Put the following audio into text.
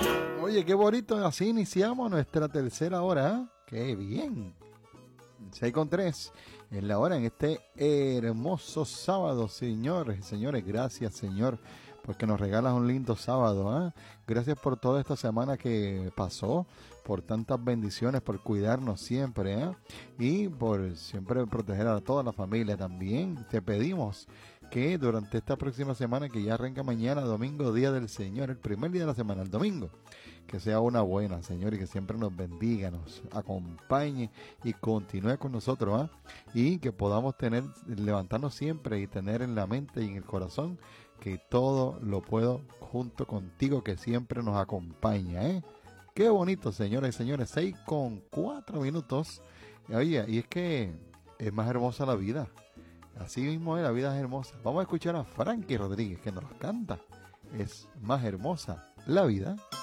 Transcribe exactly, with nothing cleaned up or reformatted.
Oye, qué bonito, así iniciamos nuestra tercera hora, ¿eh? Qué bien. seis con tres en la hora, en este hermoso sábado, señores y señores. Gracias, Señor, porque nos regalas un lindo sábado, ¿eh? Gracias por toda esta semana que pasó, por tantas bendiciones, por cuidarnos siempre, ¿eh? Y por siempre proteger a toda la familia también. Te pedimos que durante esta próxima semana, que ya arranca mañana, domingo, Día del Señor, el primer día de la semana, el domingo, que sea una buena, Señor, y que siempre nos bendiga, nos acompañe y continúe con nosotros, ¿eh? Y que podamos tener, levantarnos siempre y tener en la mente y en el corazón que todo lo puedo junto contigo, que siempre nos acompaña, ¿eh? Qué bonito, señores y señores, seis con cuatro minutos. Oye, y es que es más hermosa la vida. Así mismo es, la vida es hermosa. Vamos a escuchar a Frankie Rodríguez, que nos canta. Es más hermosa la vida.